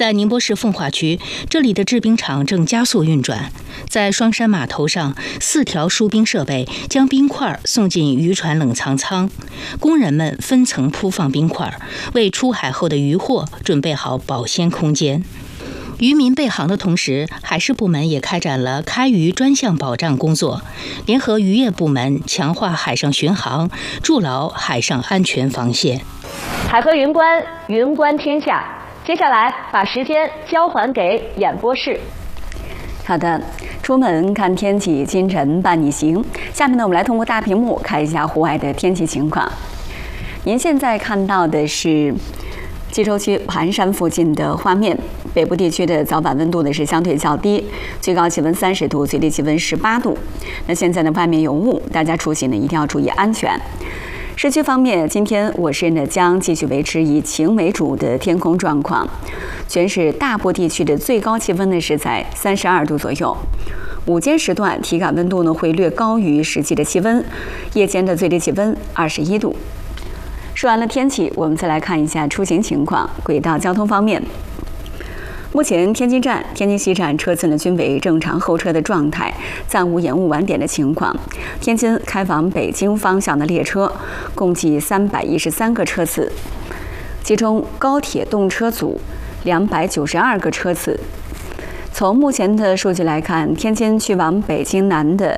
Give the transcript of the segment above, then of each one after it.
在宁波市奉化区，这里的制冰厂正加速运转。在双山码头上，4条输冰设备将冰块送进渔船冷藏舱，工人们分层铺放冰块，为出海后的渔货准备好保鲜空间。渔民备航的同时，海事部门也开展了开渔专项保障工作，联合渔业部门强化海上巡航，筑牢海上安全防线。 海河云观，云观天下。接下来把时间交还给演播室。 好的，出门看天气，今晨伴你行。下面呢，我们来通过大屏幕看一下户外的天气情况。您现在看到的是济州区盘山附近的画面。北部地区的早晚温度呢是相对较低，最高气温30度，最低气温18度。那现在呢，外面有雾，大家出行呢一定要注意安全。市区方面，今天我市呢将继续维持以晴为主的天空状况，全市大部地区的最高气温呢是在32度左右。午间时段体感温度呢会略高于实际的气温，夜间的最低气温21度。说完了天气，我们再来看一下出行情况。轨道交通方面，目前天津站、天津西站车次呢均为正常候车的状态，暂无延误晚点的情况。天津开往北京方向的列车共计313个车次，其中高铁动车组292个车次。从目前的数据来看，天津去往北京南的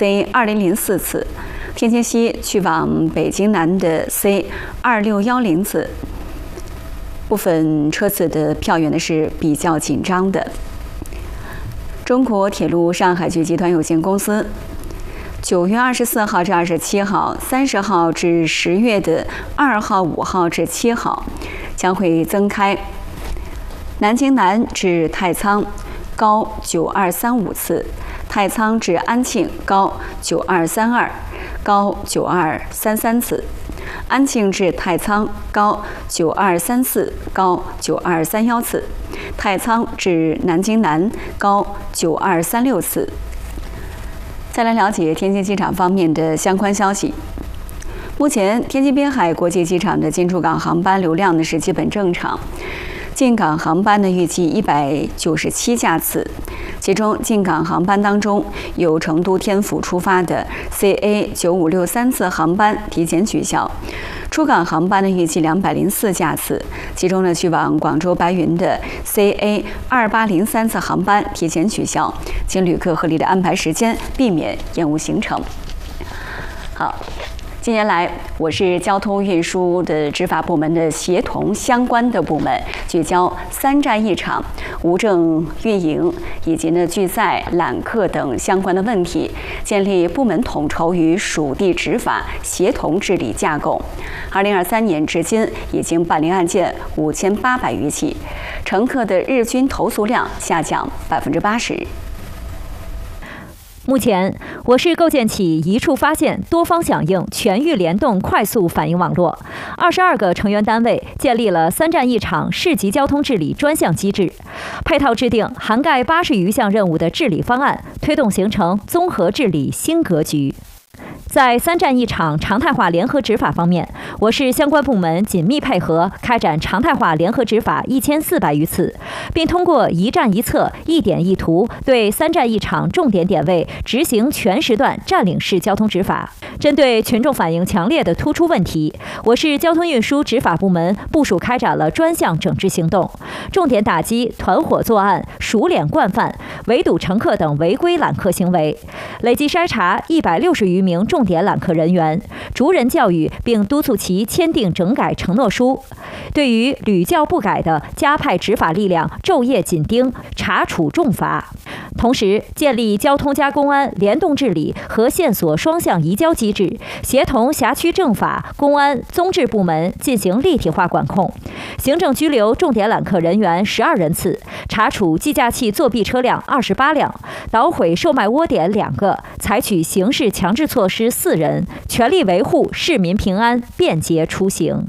C2004 次，天津西去往北京南的 C2610 次。部分车次的票源呢是比较紧张的。中国铁路上海局集团有限公司9月24号至27号、30号至10月的2号、5号至7号将会增开南京南至太仓高9235次，太仓至安庆高9232、高9233次。安庆至太仓高9234、高9231次，太仓至南京南高9236次。再来了解天津机场方面的相关消息。目前，天津滨海国际机场的进出港航班流量呢是基本正常。进港航班呢预计197架次，其中进港航班当中由成都天府出发的 CA9563 次航班提前取消，出港航班呢预计204架次，其中呢去往广州白云的 CA2803 次航班提前取消，请旅客合理的安排时间，避免延误行程。好。近年来，我市交通运输的执法部门的协同相关的部门，聚焦3站1场、无证运营以及拒载揽客等相关的问题，建立部门统筹与属地执法协同治理架构。2023年至今，已经办理案件5800余起，乘客的日均投诉量下降80%。 目前，我市构建起一触发现、多方响应、全域联动快速反应网络，22个成员单位建立了3站1场市级交通治理专项机制，配套制定涵盖80余项任务的治理方案，推动形成综合治理新格局。在3站1场常态化联合执法方面，我市相关部门紧密配合，开展常态化联合执法1400余次，并通过一站一策、一点一图，对3站1场重点点位执行全时段占领式交通执法。针对群众反映强烈的突出问题，我市交通运输执法部门部署开展了专项整治行动，重点打击团伙作案、熟脸惯犯、围堵乘客等违规揽客行为，累计筛查160余名重点揽客人员，逐人教育并督促其签订整改承诺书。对于屡教不改的，加派执法力量昼夜紧盯，查处重罚。同时，建立交通加公安联动治理和线索双向移交机制，协同辖区政法、公安、综治部门进行立体化管控。行政拘留重点揽客人员12人次，查处计价器作弊车辆28辆，捣毁售卖窝点2个，采取刑事强制措施4人，全力维护市民平安，便捷出行。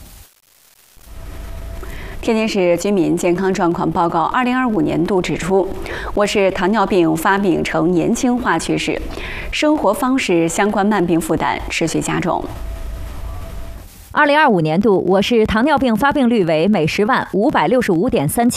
天津市居民健康状况报告2025年度指出，我市糖尿病发病呈年轻化趋势，生活方式相关慢病负担持续加重。2025年度，我市糖尿病发病率为每10万565.37